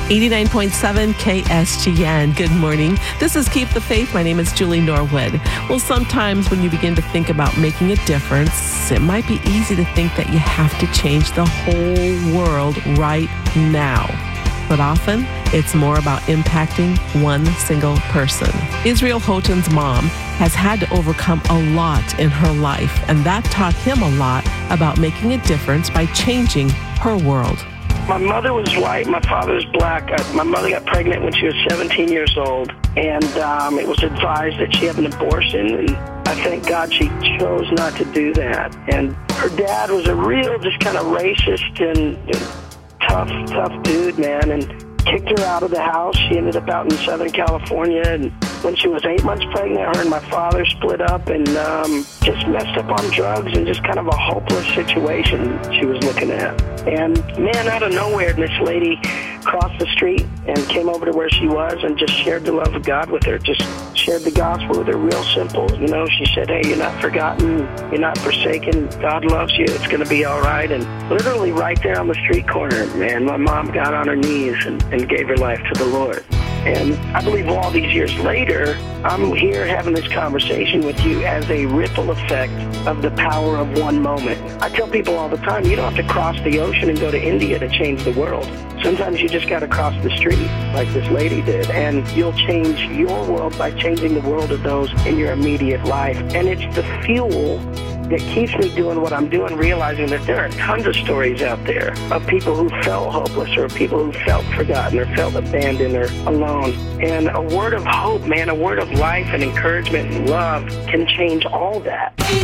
89.7 KSGN. Good morning. This is Keep the Faith. My name is Julie Norwood. Well, sometimes when you begin to think about making a difference, it might be easy to think that you have to change the whole world right now. But often, it's more about impacting one single person. Israel Houghton's mom has had to overcome a lot in her life, and that taught him a lot about making a difference by changing her world. My mother was white, my father was black. My mother got pregnant when she was 17 years old, and it was advised that she had an abortion, and I thank God she chose not to do that. And her dad was a real just kind of racist and tough dude, man, and kicked her out of the house. She ended up out in Southern California, and when she was 8 months pregnant, her and my father split up and just messed up on drugs and just kind of a hopeless situation she was looking at. And man, out of nowhere, this lady crossed the street and came over to where she was and just shared the love of God with her, just shared the gospel with her, real simple. You know, she said, hey, you're not forgotten, you're not forsaken, God loves you, it's going to be all right. And literally right there on the street corner, man, my mom got on her knees and gave her life to the Lord. And I believe all these years later, I'm here having this conversation with you as a ripple effect of the power of one moment. I tell people all the time, you don't have to cross the ocean and go to India to change the world. Sometimes you just got to cross the street like this lady did, and you'll change your world by changing the world of those in your immediate life. And it's the fuel that keeps me doing what I'm doing, realizing that there are tons of stories out there of people who felt hopeless or people who felt forgotten or felt abandoned or alone. And a word of hope, man, a word of life and encouragement and love can change all that.